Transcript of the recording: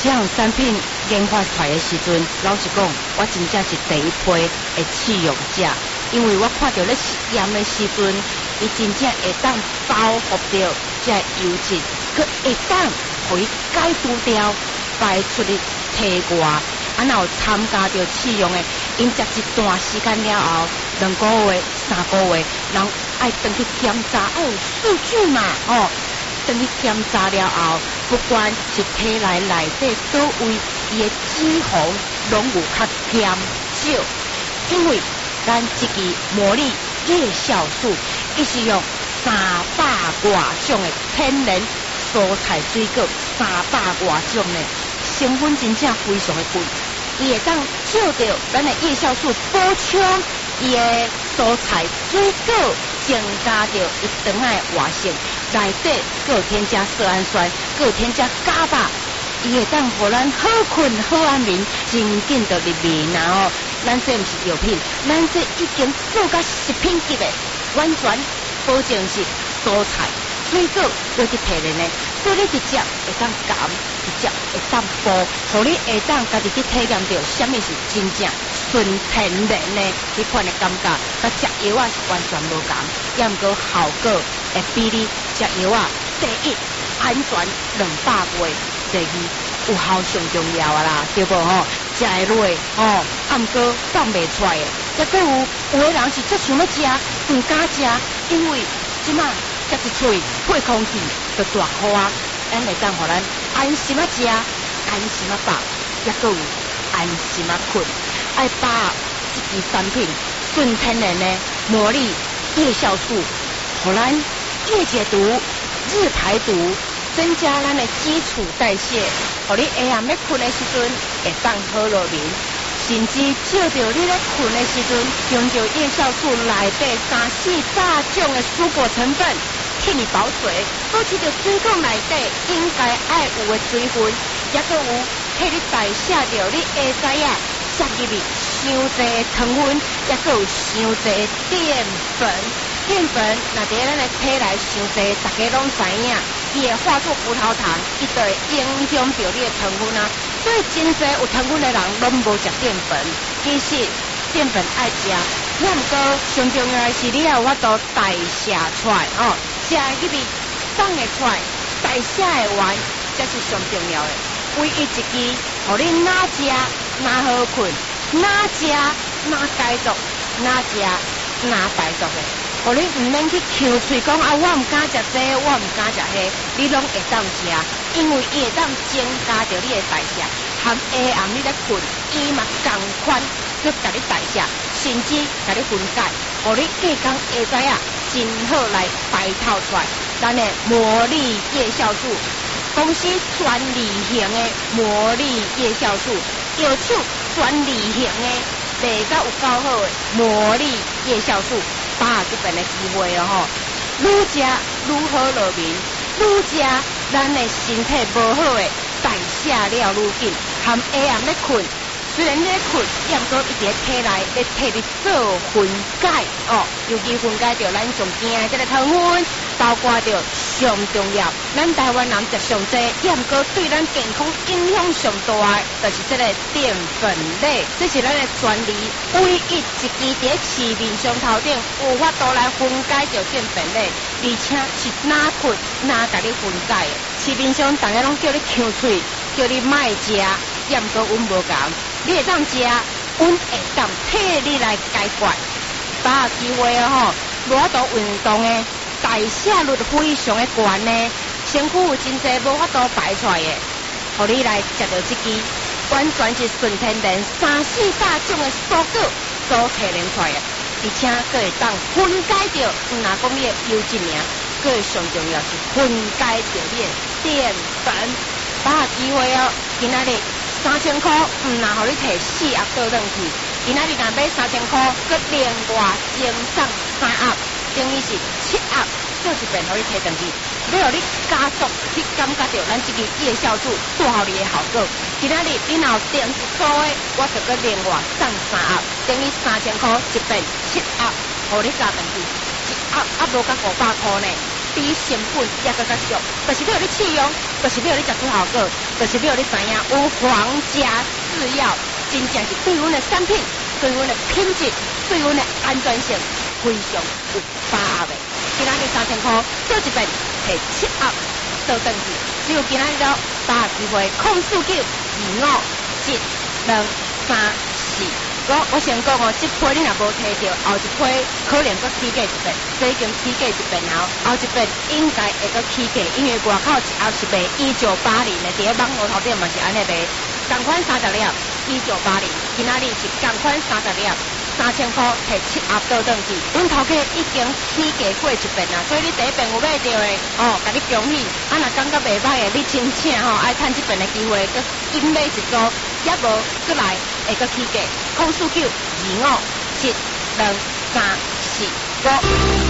这样产品研发出来的时阵，老实讲，我真正是第一批的试用者，因为我看到咧实验的时阵，伊真正会当包覆到这油脂，佮会当互伊解除掉排出的体外，然后参加着试用的，因食一段时间了后，2个月、3个月，人爱回去检查，要有数据嘛，等去检查了后，不管是体内底所位伊的脂肪，拢有较减少，因为咱这个魔力叶酵素，伊是用300多种的天然蔬菜水果，300多种的成分真正非常的贵，伊会当照着咱的叶酵素补充伊的蔬菜水果，增加着一顿的活性。内底佮有添加色氨酸，佮有添加伽马，伊会当互咱好困好安眠，真紧就入眠啦咱这毋是药品，咱这已经做甲食品级的，完全保证是蔬菜水果要去提炼的，所以你直接会当减，直接会当补，互你会当家己去体验到什么是真正纯天然的迄款的感觉，甲食药是完全无共，也毋过效果会比你食药第一安全200倍，第二有效上重要啦，对不食会落啊毋过放袂出来的，也佫有的人是足想要食，唔敢食，因为即马食一喙配空气就大苦啊，咱会当互咱安心啊食，安心啊饱，也佫有安心啊困，爱把这支产品纯天然的魔力叶酵素，互咱夜解毒、日排毒，增加咱的基础代谢，互你下暗要困的时阵会当好落眠，甚至照着你咧困的时阵，用着叶酵素内底3、400种的蔬果成分替你保水，保持着水果内底应该爱有的水分，也佫有替你代谢着你会知影摄入去伤济糖分，也佫有伤济淀粉。淀粉若伫咱的体内伤济，大家拢知影，伊会化作葡萄糖，伊就会影响到你的糖分啊。所以真济有糖分的人拢无食淀粉，其实淀粉爱食，也毋过上重要的是你要有法度代谢出来食入去放会出来，代谢会完，这是上重要的。唯一一支，互你哪食哪好困，哪食哪解毒，哪食哪排毒的。互你毋免去抠喙讲我毋敢食这，我毋敢食迄，你拢会当食，因为伊会当增加着你的代谢，含下暗你咧困，伊嘛共款去甲你代谢，甚至甲你分解，互你隔工会知影真好来排透出来。咱的魔力叶酵素，公司全利型的魔力叶酵素，药厂全利型的卖甲有够好的魔力叶酵素。把握这边的机会愈食愈好落眠，愈食咱的身体无好的代谢了愈紧，含下暗咧困，虽然咧困，也毋过伊伫体内咧替你做分解尤其分解着咱上惊的这个糖分，包括着上重要，咱台湾人食上济，也毋过对咱健康影响上大的，就是这个淀粉类，这是咱的专利，唯一一支伫市面上头顶有法度来分解着淀粉类，而且是哪困哪甲你分解的。市面上大家拢叫你抠喙，叫你莫食，也毋过阮无共，你会当食，阮会当替你来解决。把握机会无法度运动的，代谢率非常的高呢，身躯有真济无法度排出来的，互你来食到这支，完全是纯天然3、400种的蔬果所提炼出来的，而且佫会当分解着，若讲你的油脂尔，佫会上重要是分解着你的淀粉。把握机会今仔日3000块，若互你摕4盒倒转去。今仔日若买3000块，佮另外赠送3盒，等于是7盒，做一遍互你摕转去，要互你加速去感觉到咱这个叶酵素带互你的效果。今仔日你若有订一组的，我就佮另外送3盒，等于3000块一遍7盒，互你加转去，1盒无甲500块呢。 低成本也更加俗，就是要你试用，就是要你食出效果，就是要你知影有皇家制药，真正是对阮的产品、对阮的品质、对阮的安全性非常有把握的。今仔日3000块做一遍，摕7盒倒转去，只有今仔日了，把握机会，05757234。我先讲哦，这批你若无摕到，后一批可能阁起价一遍，所以已经起价一遍后一遍应该会阁起价，因为外口一盒是卖1980的，伫咧网络头顶嘛是安尼卖，同款30粒1980，今仔日是同款30粒，3000块摕7盒倒转去，阮头家已经起价过一遍啦，所以你第一遍有买到的哦，甲你恭喜，啊若感觉袂歹的，你真正吼爱趁这遍的机会，阁紧买一组，也无过来会阁起价，049257234。